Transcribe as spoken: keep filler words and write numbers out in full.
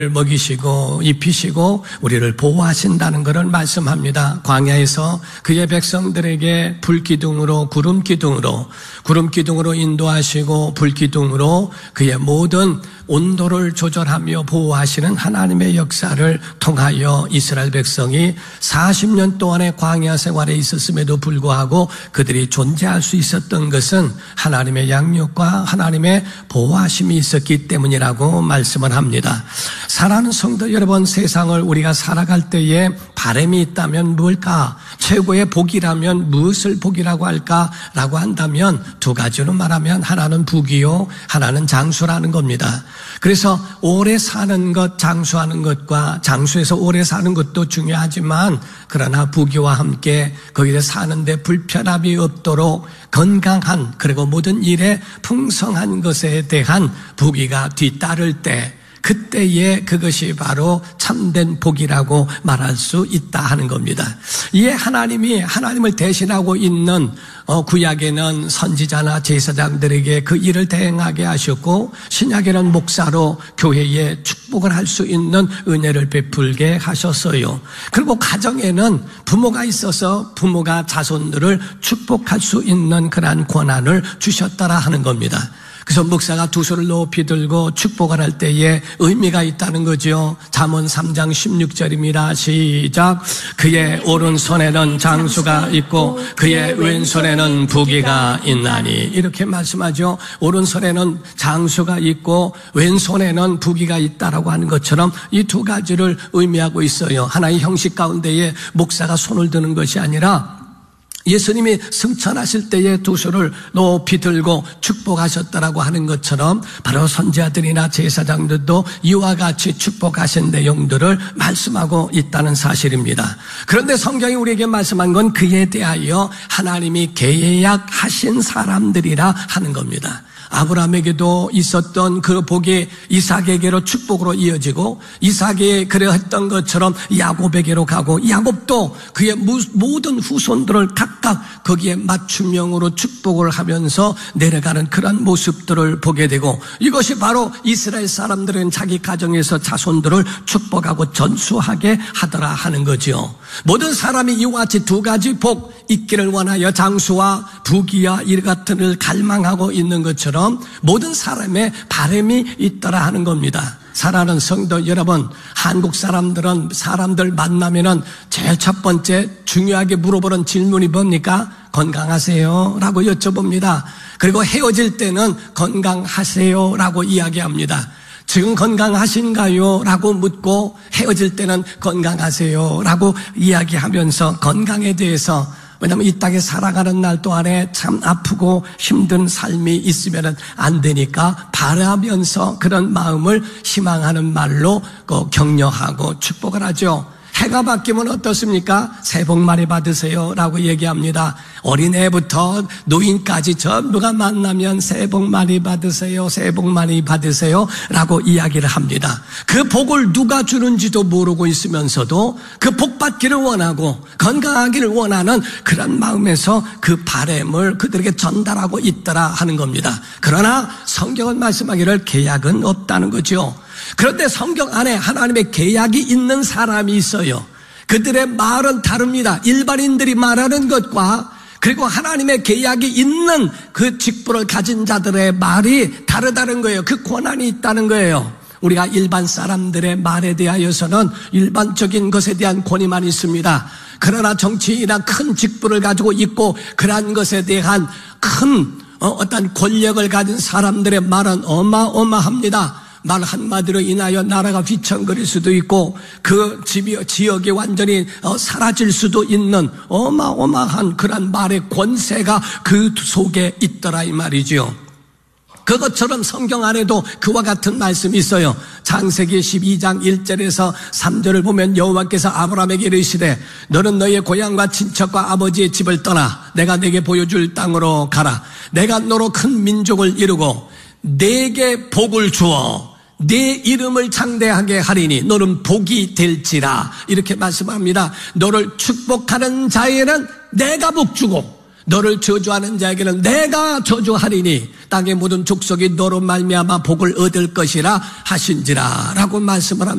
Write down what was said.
먹이시고 입히시고 우리를 보호하신다는 것을 말씀합니다. 광야에서 그의 백성들에게 불기둥으로 구름기둥으로 구름기둥으로 인도하시고 불기둥으로 그의 모든 온도를 조절하며 보호하시는 하나님의 역사를 통하여 이스라엘 백성이 사십 년 동안의 광야 생활에 있었음에도 불구하고 그들이 존재할 수 있었던 것은 하나님의 양육과 하나님의 보호하심이 있었기 때문이라고 말씀을 합니다. 사랑하는 성도 여러분, 세상을 우리가 살아갈 때에 바람이 있다면 뭘까? 최고의 복이라면 무엇을 복이라고 할까라고 한다면 두 가지로 말하면 하나는 부귀요, 하나는 장수라는 겁니다. 그래서 오래 사는 것, 장수하는 것과 장수해서 오래 사는 것도 중요하지만 그러나 부귀와 함께 거기에 사는데 불편함이 없도록 건강한 그리고 모든 일에 풍성한 것에 대한 부귀가 뒤따를 때 그때에 그것이 바로 참된 복이라고 말할 수 있다 하는 겁니다. 이에 하나님이 하나님을 대신하고 있는 구약에는 선지자나 제사장들에게 그 일을 대행하게 하셨고 신약에는 목사로 교회에 축복을 할 수 있는 은혜를 베풀게 하셨어요. 그리고 가정에는 부모가 있어서 부모가 자손들을 축복할 수 있는 그러한 권한을 주셨더라 하는 겁니다. 그래서 목사가 두 손을 높이 들고 축복을 할 때에 의미가 있다는 거죠. 잠언 삼 장 십육 절입니다. 시작. 그의 오른손에는 장수가 있고 그의 왼손에는 부귀가 있나니. 이렇게 말씀하죠. 오른손에는 장수가 있고 왼손에는 부귀가 있다라고 하는 것처럼 이 두 가지를 의미하고 있어요. 하나의 형식 가운데에 목사가 손을 드는 것이 아니라 예수님이 승천하실 때에 두 손을 높이 들고 축복하셨다라고 하는 것처럼 바로 선지자들이나 제사장들도 이와 같이 축복하신 내용들을 말씀하고 있다는 사실입니다. 그런데 성경이 우리에게 말씀한 건 그에 대하여 하나님이 계약하신 사람들이라 하는 겁니다. 아브라함에게도 있었던 그 복이 이삭에게로 축복으로 이어지고 이삭이 그래 했던 것처럼 야곱에게로 가고 야곱도 그의 모든 후손들을 각각 거기에 맞춤형으로 축복을 하면서 내려가는 그런 모습들을 보게 되고 이것이 바로 이스라엘 사람들은 자기 가정에서 자손들을 축복하고 전수하게 하더라 하는 거죠. 모든 사람이 이와 같이 두 가지 복 있기를 원하여 장수와 부귀와 일 같은 을 갈망하고 있는 것처럼 모든 사람의 바람이 있더라 하는 겁니다. 사랑하는 성도 여러분, 한국 사람들은 사람들 만나면은 제일 첫 번째 중요하게 물어보는 질문이 뭡니까? 건강하세요? 라고 여쭤봅니다. 그리고 헤어질 때는 건강하세요? 라고 이야기합니다. 지금 건강하신가요? 라고 묻고 헤어질 때는 건강하세요? 라고 이야기하면서 건강에 대해서 왜냐하면 이 땅에 살아가는 날 동안에 참 아프고 힘든 삶이 있으면 안 되니까 바라면서 그런 마음을 희망하는 말로 격려하고 축복을 하죠. 해가 바뀌면 어떻습니까? 새해 복 많이 받으세요 라고 얘기합니다. 어린애부터 노인까지 전부가 만나면 새해 복 많이 받으세요, 새해 복 많이 받으세요 라고 이야기를 합니다. 그 복을 누가 주는지도 모르고 있으면서도 그 복 받기를 원하고 건강하기를 원하는 그런 마음에서 그 바람을 그들에게 전달하고 있더라 하는 겁니다. 그러나 성경은 말씀하기를 계약은 없다는 거죠. 그런데 성경 안에 하나님의 계약이 있는 사람이 있어요. 그들의 말은 다릅니다. 일반인들이 말하는 것과 그리고 하나님의 계약이 있는 그 직분을 가진 자들의 말이 다르다는 거예요. 그 권한이 있다는 거예요. 우리가 일반 사람들의 말에 대하여서는 일반적인 것에 대한 권위만 있습니다. 그러나 정치인이나 큰 직분을 가지고 있고 그러한 것에 대한 큰 어떤 권력을 가진 사람들의 말은 어마어마합니다. 말 한마디로 인하여 나라가 휘청거릴 수도 있고 그 지역이 완전히 사라질 수도 있는 어마어마한 그런 말의 권세가 그 속에 있더라 이 말이죠. 그것처럼 성경 안에도 그와 같은 말씀이 있어요. 창세기 십이 장 일 절에서 삼 절을 보면 여호와께서 아브라함에게 이르시되 너는 너의 고향과 친척과 아버지의 집을 떠나 내가 내게 보여줄 땅으로 가라. 내가 너로 큰 민족을 이루고 내게 복을 주어 내 이름을 창대하게 하리니 너는 복이 될지라 이렇게 말씀합니다. 너를 축복하는 자에는 내가 복 주고 너를 저주하는 자에게는 내가 저주하리니 땅의 모든 족속이 너로 말미암아 복을 얻을 것이라 하신지라 라고 말씀을 합니다.